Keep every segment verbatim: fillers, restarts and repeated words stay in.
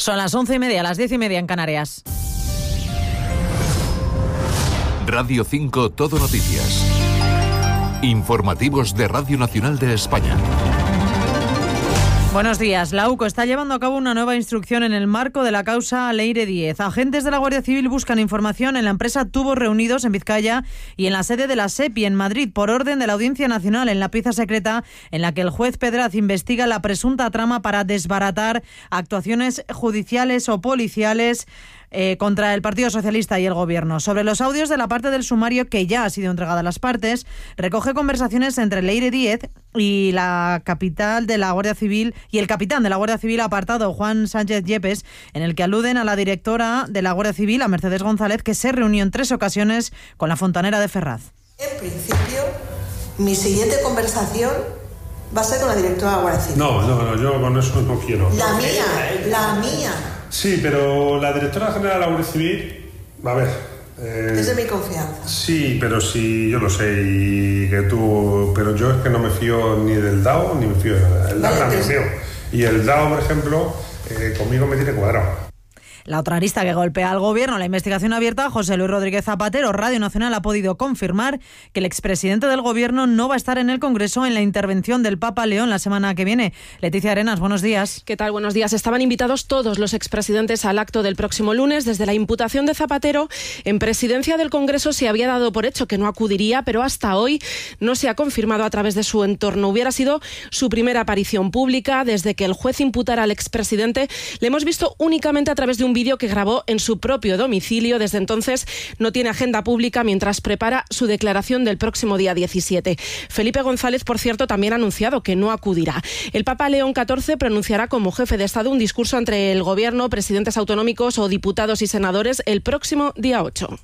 Son las once y media, las diez y media en Canarias. Radio cinco Todo Noticias. Informativos de Radio Nacional de España. Buenos días. La U C O está llevando a cabo una nueva instrucción en el marco de la causa Leire Díez. Agentes de la Guardia Civil buscan información en la empresa Tubos Reunidos en Vizcaya y en la sede de la SEPI en Madrid por orden de la Audiencia Nacional en la pieza secreta en la que el juez Pedraz investiga la presunta trama para desbaratar actuaciones judiciales o policiales Eh, contra el Partido Socialista y el Gobierno. Sobre los audios de la parte del sumario que ya ha sido entregada a las partes, recoge conversaciones entre Leire Díez y la capital de la Guardia Civil y el capitán de la Guardia Civil apartado, Juan Sánchez Yepes, en el que aluden a la directora de la Guardia Civil, a Mercedes González, que se reunió en tres ocasiones con la fontanera de Ferraz. En principio, mi siguiente conversación va a ser con la directora de la Guardia Civil. No, no, no, yo con eso no quiero. La mía, la mía. Sí, pero la directora general de la Guardia Civil, a ver... Eh, es de mi confianza. Sí, pero sí, yo lo sé, y que tú... Pero yo es que no me fío ni del D A O, ni me fío de nada. El D A O también es mío. Y el D A O, por ejemplo, eh, conmigo me tiene cuadrado. La otra arista que golpea al Gobierno, la investigación abierta, José Luis Rodríguez Zapatero. Radio Nacional ha podido confirmar que el expresidente del Gobierno no va a estar en el Congreso en la intervención del Papa León la semana que viene. Leticia Arenas, buenos días. ¿Qué tal? Buenos días. Estaban invitados todos los expresidentes al acto del próximo lunes. Desde la imputación de Zapatero, en presidencia del Congreso se había dado por hecho que no acudiría, pero hasta hoy no se ha confirmado a través de su entorno. Hubiera sido su primera aparición pública desde que el juez imputara al expresidente. Le hemos visto únicamente a través de un vídeo que grabó en su propio domicilio. Desde entonces no tiene agenda pública mientras prepara su declaración del próximo día diecisiete. Felipe González, por cierto, también ha anunciado que no acudirá. El Papa León catorce pronunciará como jefe de Estado un discurso entre el Gobierno, presidentes autonómicos o diputados y senadores el próximo día ocho.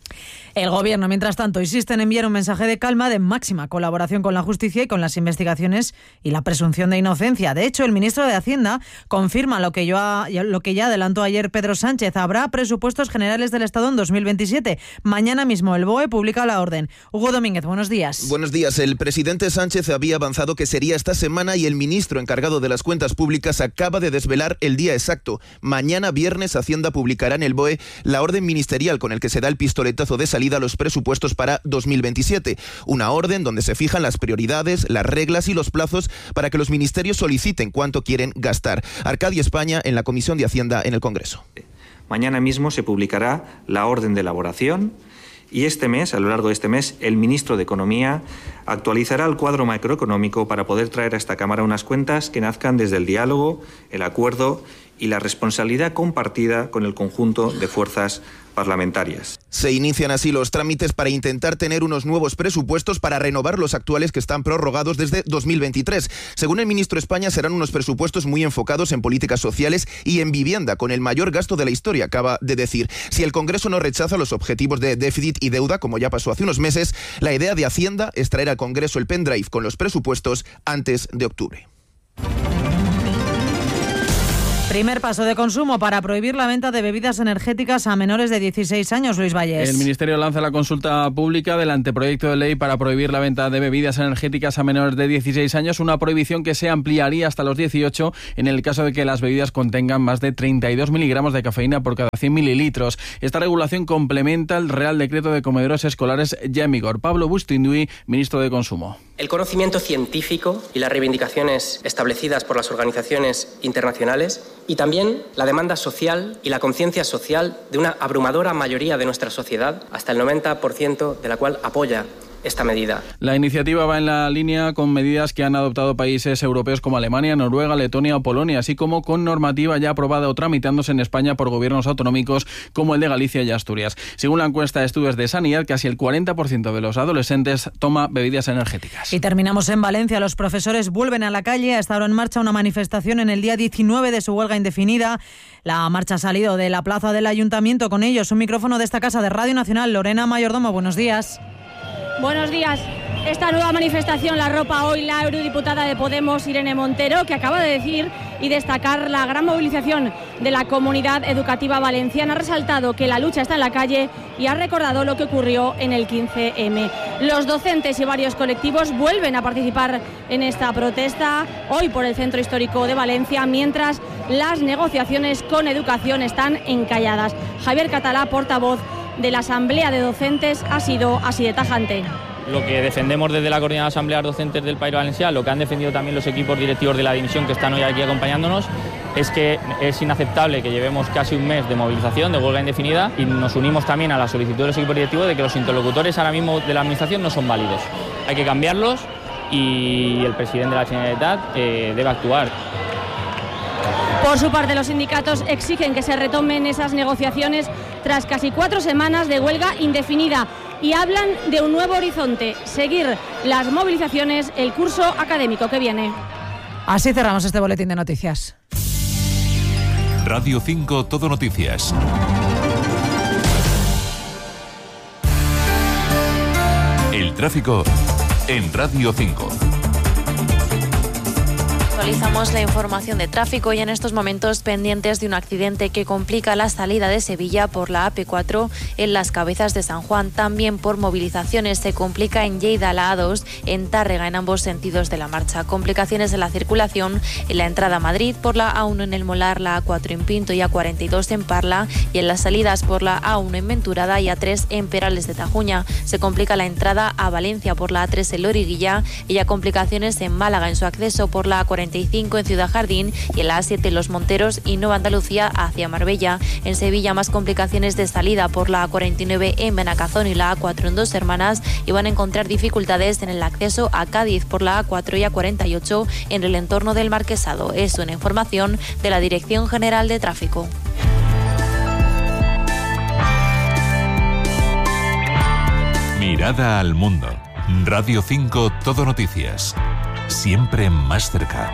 El Gobierno, mientras tanto, insiste en enviar un mensaje de calma, de máxima colaboración con la justicia y con las investigaciones y la presunción de inocencia. De hecho, el ministro de Hacienda confirma lo que, yo ha, lo que ya adelantó ayer Pedro Sánchez. Habrá presupuestos generales del Estado en dos mil veintisiete. Mañana mismo el B O E publica la orden. Hugo Domínguez, buenos días. Buenos días. El presidente Sánchez había avanzado que sería esta semana y el ministro encargado de las cuentas públicas acaba de desvelar el día exacto. Mañana viernes Hacienda publicará en el B O E la orden ministerial con el que se da el pistoletazo de salida a los presupuestos para dos mil veintisiete. Una orden donde se fijan las prioridades, las reglas y los plazos para que los ministerios soliciten cuánto quieren gastar. Arcadia España en la Comisión de Hacienda en el Congreso. Mañana mismo se publicará la orden de elaboración y este mes, a lo largo de este mes, el ministro de Economía actualizará el cuadro macroeconómico para poder traer a esta Cámara unas cuentas que nazcan desde el diálogo, el acuerdo y la responsabilidad compartida con el conjunto de fuerzas parlamentarias. Se inician así los trámites para intentar tener unos nuevos presupuestos para renovar los actuales que están prorrogados desde dos mil veintitrés. Según el ministro España, serán unos presupuestos muy enfocados en políticas sociales y en vivienda, con el mayor gasto de la historia, acaba de decir. Si el Congreso no rechaza los objetivos de déficit y deuda, como ya pasó hace unos meses, la idea de Hacienda es traer al Congreso el pendrive con los presupuestos antes de octubre. Primer paso de Consumo para prohibir la venta de bebidas energéticas a menores de dieciséis años, Luis Valles. El Ministerio lanza la consulta pública del anteproyecto de ley para prohibir la venta de bebidas energéticas a menores de dieciséis años, una prohibición que se ampliaría hasta los dieciocho en el caso de que las bebidas contengan más de treinta y dos miligramos de cafeína por cada cien mililitros. Esta regulación complementa el Real Decreto de Comedores Escolares ya en vigor. Pablo Bustinduy, ministro de Consumo. El conocimiento científico y las reivindicaciones establecidas por las organizaciones internacionales y también la demanda social y la conciencia social de una abrumadora mayoría de nuestra sociedad, hasta el noventa por ciento de la cual apoya esta medida. La iniciativa va en la línea con medidas que han adoptado países europeos como Alemania, Noruega, Letonia o Polonia, así como con normativa ya aprobada o tramitándose en España por gobiernos autonómicos como el de Galicia y Asturias. Según la encuesta de Estudios de Sanidad, casi el cuarenta por ciento de los adolescentes toma bebidas energéticas. Y terminamos en Valencia. Los profesores vuelven a la calle. Ha estado en marcha una manifestación en el día diecinueve de su huelga indefinida. La marcha ha salido de la plaza del Ayuntamiento. Con ellos, un micrófono de esta casa de Radio Nacional. Lorena Mayordomo, buenos días. Buenos días. Esta nueva manifestación la arropa hoy la eurodiputada de Podemos, Irene Montero, que acaba de decir y destacar la gran movilización de la comunidad educativa valenciana. Ha resaltado que la lucha está en la calle y ha recordado lo que ocurrió en el quince eme. Los docentes y varios colectivos vuelven a participar en esta protesta hoy por el Centro Histórico de Valencia, mientras las negociaciones con Educación están encalladas. Javier Catalá, portavoz de la Asamblea de Docentes, ha sido así de tajante. Lo que defendemos desde la Coordinadora de Asambleas Docentes del País Valenciano, lo que han defendido también los equipos directivos de la dimisión que están hoy aquí acompañándonos, es que es inaceptable que llevemos casi un mes de movilización, de huelga indefinida, y nos unimos también a la solicitud de los equipos directivos de que los interlocutores ahora mismo de la Administración no son válidos. Hay que cambiarlos y el presidente de la Generalitat eh, debe actuar. Por su parte, los sindicatos exigen que se retomen esas negociaciones tras casi cuatro semanas de huelga indefinida y hablan de un nuevo horizonte, seguir las movilizaciones el curso académico que viene. Así cerramos este boletín de noticias. Radio cinco Todo Noticias. El tráfico en Radio cinco. Actualizamos la información de tráfico y en estos momentos pendientes de un accidente que complica la salida de Sevilla por la A P cuatro en Las Cabezas de San Juan. También por movilizaciones se complica en Lleida la A dos, en Tárrega en ambos sentidos de la marcha. Complicaciones en la circulación en la entrada a Madrid por la A uno en El Molar, la A cuatro en Pinto y A cuarenta y dos en Parla, y en las salidas por la A uno en Venturada y A tres en Perales de Tajuña. Se complica la entrada a Valencia por la A tres en Loriguilla y ya complicaciones en Málaga en su acceso por la A cuarenta y cinco en Ciudad Jardín y en la A siete en Los Monteros y Nueva Andalucía hacia Marbella. En Sevilla más complicaciones de salida por la A cuarenta y nueve en Benacazón y la A cuatro en Dos Hermanas, y van a encontrar dificultades en el acceso a Cádiz por la A cuatro y A cuarenta y ocho en el entorno del Marquesado. Es una información de la Dirección General de Tráfico. Mirada al mundo. Radio cinco Todo Noticias. Siempre más cerca.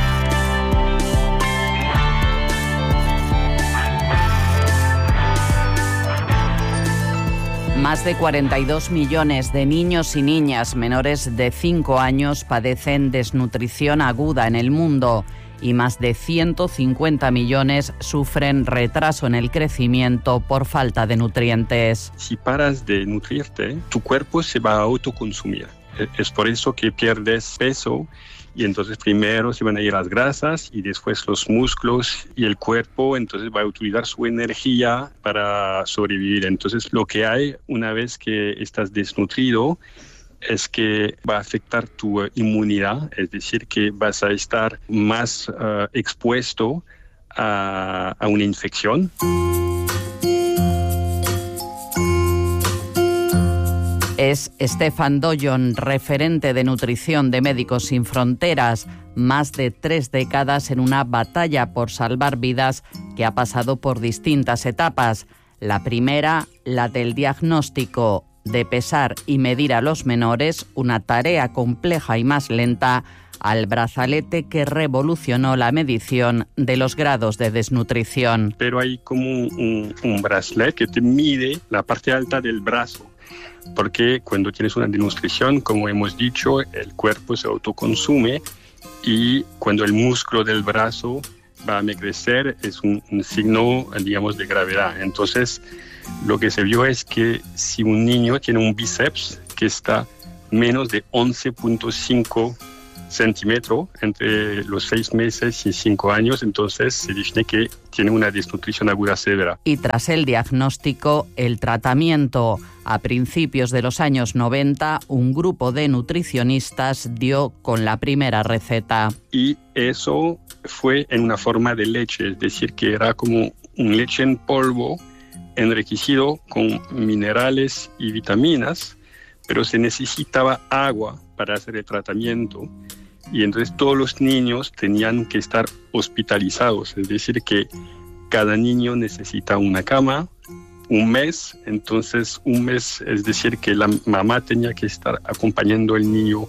Más de cuarenta y dos millones de niños y niñas menores de cinco años padecen desnutrición aguda en el mundo y más de ciento cincuenta millones sufren retraso en el crecimiento por falta de nutrientes. Si paras de nutrirte, tu cuerpo se va a autoconsumir. Es por eso que pierdes peso y entonces primero se van a ir las grasas y después los músculos y el cuerpo, entonces va a utilizar su energía para sobrevivir. Entonces lo que hay una vez que estás desnutrido es que va a afectar tu inmunidad, es decir, que vas a estar más uh, expuesto a, a una infección. Es Stefan Doyon, referente de nutrición de Médicos Sin Fronteras, más de tres décadas en una batalla por salvar vidas que ha pasado por distintas etapas. La primera, la del diagnóstico, de pesar y medir a los menores, una tarea compleja y más lenta, al brazalete que revolucionó la medición de los grados de desnutrición. Pero hay como un, un brazalete que te mide la parte alta del brazo, porque cuando tienes una desnutrición, como hemos dicho, el cuerpo se autoconsume y cuando el músculo del brazo va a crecer es un, un signo, digamos, de gravedad. Entonces, lo que se vio es que si un niño tiene un bíceps que está menos de once punto cinco centímetros entre los seis meses y cinco años, entonces se define que tiene una desnutrición aguda severa. Y tras el diagnóstico, el tratamiento. A principios de los años noventa, un grupo de nutricionistas dio con la primera receta. Y eso fue en una forma de leche, es decir, que era como un leche en polvo enriquecido con minerales y vitaminas, pero se necesitaba agua para hacer el tratamiento y entonces todos los niños tenían que estar hospitalizados, es decir, que cada niño necesita una cama, un mes, entonces un mes, es decir, que la mamá tenía que estar acompañando al niño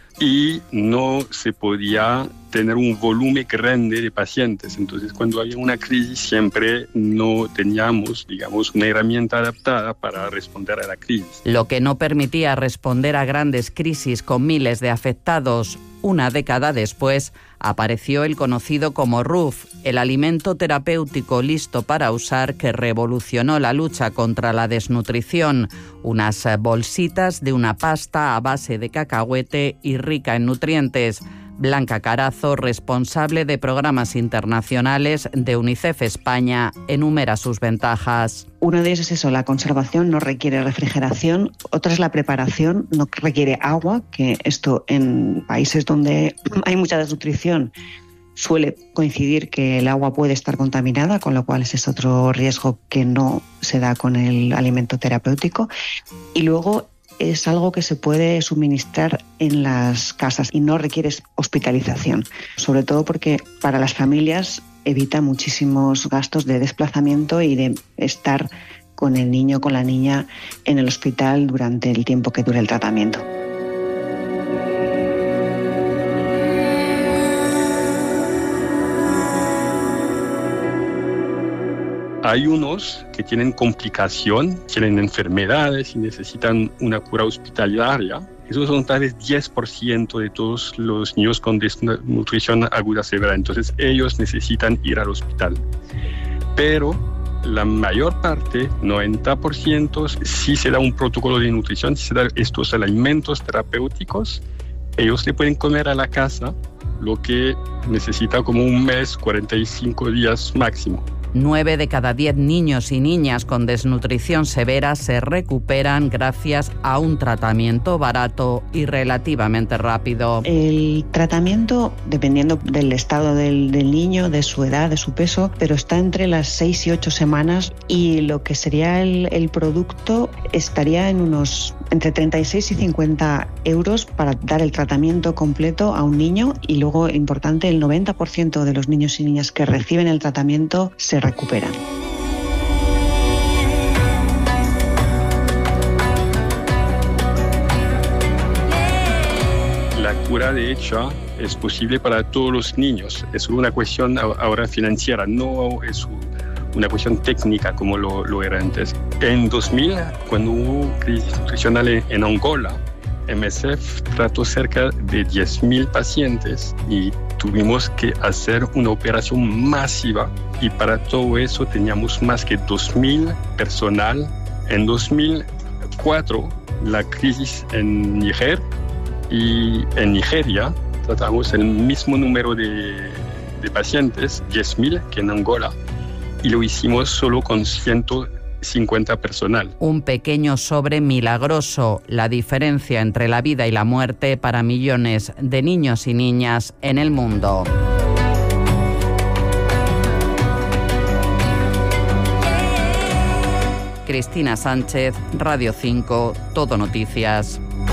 y no se podía tener un volumen grande de pacientes. Entonces, cuando había una crisis, siempre no teníamos, digamos, una herramienta adaptada para responder a la crisis. Lo que no permitía responder a grandes crisis con miles de afectados. Una década después, apareció el conocido como R U F, el alimento terapéutico listo para usar que revolucionó la lucha contra la desnutrición. Unas bolsitas de una pasta a base de cacahuete y rica en nutrientes. Blanca Carazo, responsable de programas internacionales de UNICEF España, enumera sus ventajas. Uno de ellos es eso, la conservación no requiere refrigeración. Otra es la preparación, no requiere agua, que esto en países donde hay mucha desnutrición suele coincidir que el agua puede estar contaminada, con lo cual ese es otro riesgo que no se da con el alimento terapéutico. Y luego es algo que se puede suministrar en las casas y no requiere hospitalización, sobre todo porque para las familias evita muchísimos gastos de desplazamiento y de estar con el niño o con la niña en el hospital durante el tiempo que dure el tratamiento. Hay unos que tienen complicación, tienen enfermedades y necesitan una cura hospitalaria. Esos son tal vez diez por ciento de todos los niños con desnutrición aguda severa. Entonces ellos necesitan ir al hospital. Pero la mayor parte, noventa por ciento, si se da un protocolo de nutrición, si se dan estos alimentos terapéuticos, ellos le pueden comer a la casa lo que necesita como un mes, cuarenta y cinco días máximo. Nueve de cada diez niños y niñas con desnutrición severa se recuperan gracias a un tratamiento barato y relativamente rápido. El tratamiento, dependiendo del estado del, del niño, de su edad, de su peso, pero está entre las seis y ocho semanas, y lo que sería el, el producto estaría en unos entre treinta y seis y cincuenta euros para dar el tratamiento completo a un niño. Y luego, importante, el noventa por ciento de los niños y niñas que reciben el tratamiento se recuperan. La cura, de hecho, es posible para todos los niños. Es una cuestión ahora financiera, no es una cuestión técnica como lo, lo era antes. En dos mil, cuando hubo crisis nutricional en Angola, M S F trató cerca de diez mil pacientes y tuvimos que hacer una operación masiva, y para todo eso teníamos más que dos mil personal. En dos mil cuatro, la crisis en Níger, y en Nigeria tratamos el mismo número de, de pacientes, diez mil, que en Angola, y lo hicimos solo con ciento cincuenta personal. Un pequeño sobre milagroso, la diferencia entre la vida y la muerte para millones de niños y niñas en el mundo. Cristina Sánchez, Radio cinco, Todo Noticias.